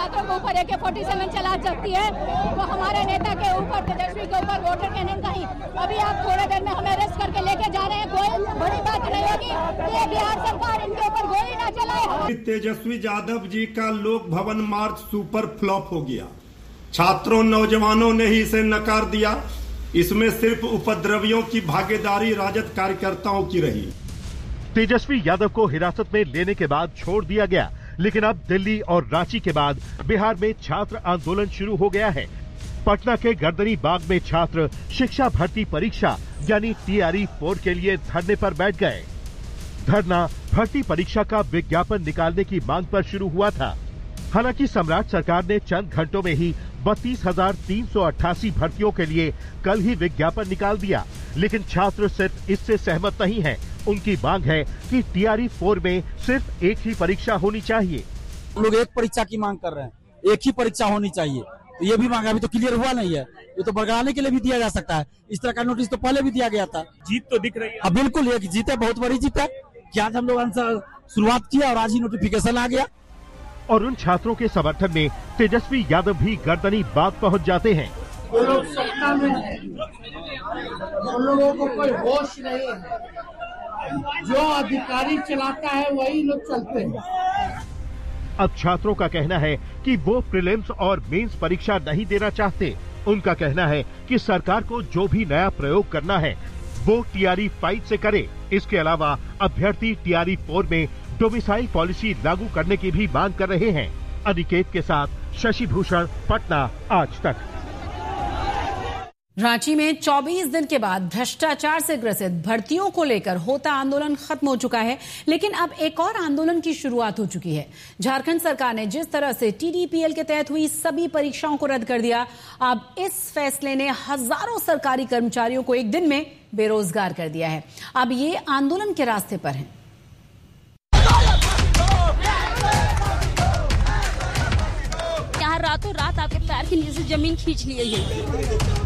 छात्रों के ऊपर AK-47 चला सकती है, तो हमारे नेता के ऊपर, तेजस्वी के ऊपर वाटर कैनन का ही अभी आप थोड़ी देर में हमें अरेस्ट करके लेके जा रहे हैं। कोई बड़ी बात नहीं होगी कि बिहार सरकार इनके ऊपर गोली न चलाए। तेजस्वी यादव जी का लोक भवन मार्च सुपर फ्लॉप हो गया। छात्रों नौजवानों ने ही इसे नकार दिया। इसमें सिर्फ उपद्रवियों की भागीदारी राजद कार्यकर्ताओं की रही। तेजस्वी यादव को हिरासत में लेने के बाद छोड़ दिया गया, लेकिन अब दिल्ली और रांची के बाद बिहार में छात्र आंदोलन शुरू हो गया है। पटना के गर्दनी बाग में छात्र शिक्षा भर्ती परीक्षा यानी TRE-4 के लिए धरने पर बैठ गए। धरना भर्ती परीक्षा का विज्ञापन निकालने की मांग पर शुरू हुआ था। हालांकि सम्राट सरकार ने चंद घंटों में ही 32,388 भर्तियों के लिए कल ही विज्ञापन निकाल दिया, लेकिन छात्र सिर्फ इससे सहमत नहीं हैं। उनकी मांग है कि TRE-4 में सिर्फ एक ही परीक्षा होनी चाहिए। लोग एक परीक्षा की मांग कर रहे हैं, एक ही परीक्षा होनी चाहिए। तो ये भी मांग अभी तो क्लियर हुआ नहीं है, ये तो बरकराने के लिए भी दिया जा सकता है। इस तरह का नोटिस तो पहले भी दिया गया था। जीत तो दिख रही है। बिल्कुल ये जीत है, बहुत बड़ी जीत है कि आज हम लोग शुरुआत किया और आज ही नोटिफिकेशन आ गया। और उन छात्रों के समर्थन में तेजस्वी यादव भी गर्दनी बाग पहुंच जाते हैं। वो लोग सत्ता में हैं, उन लोगों को कोई होश नहीं है। जो अधिकारी चलाता है वही लोग चलते हैं। अब छात्रों का कहना है कि वो प्रीलिम्स और मेंस परीक्षा नहीं देना चाहते। उनका कहना है कि सरकार को जो भी नया प्रयोग करना है वो TRE-5 से करे। इसके अलावा अभ्यर्थी TRE-4 में डोमिसाइल पॉलिसी लागू करने की भी मांग कर रहे हैं। अनिकेत के साथ शशि भूषण, पटना, आज तक। रांची में 24 दिन के बाद भ्रष्टाचार से ग्रसित भर्तियों को लेकर होता आंदोलन खत्म हो चुका है, लेकिन अब एक और आंदोलन की शुरुआत हो चुकी है। झारखंड सरकार ने जिस तरह से TDPL के तहत हुई सभी परीक्षाओं को रद्द कर दिया, अब इस फैसले ने हजारों सरकारी कर्मचारियों को एक दिन में बेरोजगार कर दिया है। अब ये आंदोलन के रास्ते पर हैं। यहाँ रातों रात आपके पैर के नीचे से जमीन खींच ली गई है।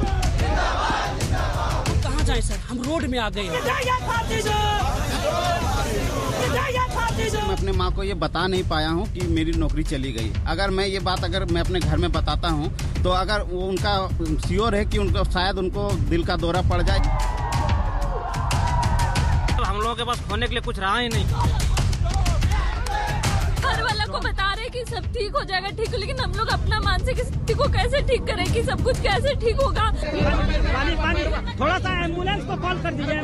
कहाँ जाए सर, हम रोड में आ गए हैं। मैं अपने माँ को ये बता नहीं पाया हूँ कि मेरी नौकरी चली गई। अगर मैं ये बात मैं अपने घर में बताता हूँ तो अगर वो उनका श्योर है कि उनको शायद उनको दिल का दौरा पड़ जाए। हम लोगों के पास खोने के लिए कुछ रहा ही नहीं। घर वाला को बता रहे कि सब ठीक हो जाएगा, ठीक हो, लेकिन हम लोग अपना मानसिक स्थिति को कैसे ठीक करें कि सब कुछ कैसे ठीक होगा। पानी थोड़ा सा एम्बुलेंस को कॉल कर दीजिए।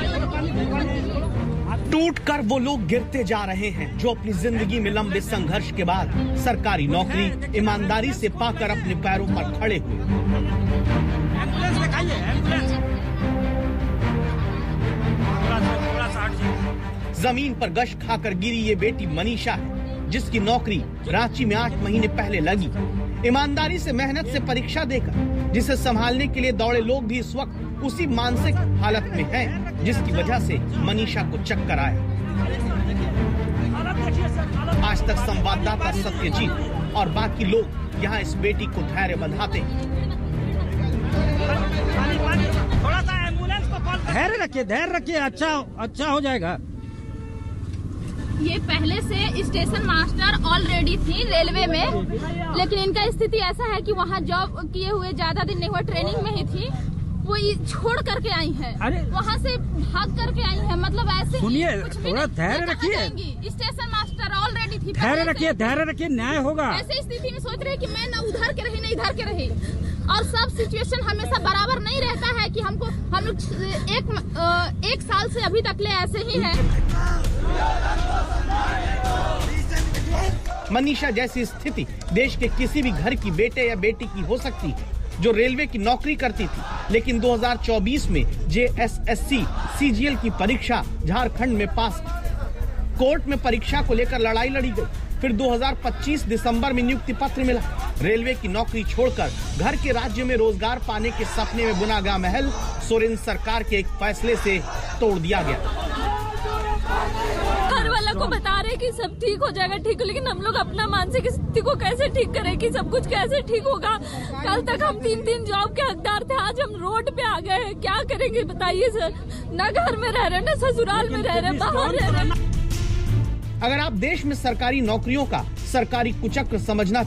टूट कर वो लोग गिरते जा रहे हैं जो अपनी जिंदगी में लंबे संघर्ष के बाद सरकारी नौकरी ईमानदारी से पाकर अपने पैरों पर खड़े हुए। एम्बुलेंस दिखाइए, एम्बुलेंस। जमीन पर गश खाकर गिरी ये बेटी मनीषा है, जिसकी नौकरी रांची में 8 महीने पहले लगी। ईमानदारी से मेहनत से परीक्षा देकर जिसे संभालने के लिए दौड़े लोग भी इस वक्त उसी मानसिक हालत में हैं, जिसकी वजह से मनीषा को चक्कर आया। आज तक संवाददाता सत्यजीत और बाकी लोग यहाँ इस बेटी को धैर्य बंधाते हैं। धैर्य रखिए, अच्छा हो जाएगा। ये पहले से स्टेशन मास्टर ऑलरेडी थी रेलवे में, लेकिन इनका स्थिति ऐसा है कि वहाँ जॉब किए हुए ज्यादा दिन नहीं हुआ, ट्रेनिंग में ही थी, वो छोड़ करके आई है, वहाँ से भाग करके आई है। मतलब ऐसे सुनिए, थोड़ा धैर्य रखिए। स्टेशन मास्टर ऑलरेडी थी। धैर्य रखिए, न्याय होगा। ऐसे स्थिति में सोच रहे कि मैं न उधर के रही न इधर के रही, और सब सिचुएशन हमेशा बराबर नहीं रहता है कि हम लोग एक साल से अभी तक ले ऐसे ही है। मनीषा जैसी स्थिति देश के किसी भी घर की बेटे या बेटी की हो सकती है जो रेलवे की नौकरी करती थी, लेकिन 2024 में JSSC CGL की परीक्षा झारखंड में पास। कोर्ट में परीक्षा को लेकर लड़ाई लड़ी गई, फिर 2025 दिसंबर में नियुक्ति पत्र मिला। रेलवे की नौकरी छोड़कर घर के राज्य में रोजगार पाने के सपने में बुना गया महल सोरेन सरकार के एक फैसले से तोड़ दिया गया। घर वाला को बता रहे कि सब ठीक हो जाएगा, ठीक हो, लेकिन हम लोग अपना मानसिक स्थिति को कैसे ठीक करें कि सब कुछ कैसे ठीक होगा। कल तक हम 3 जॉब के हकदार थे, आज हम रोड पे आ गए हैं, क्या करेंगे बताइए सर। न घर में रह रहे, न ससुराल में रह रहे, बाहर रह रहे। अगर आप देश में सरकारी नौकरियों का सरकारी कुचक्र समझना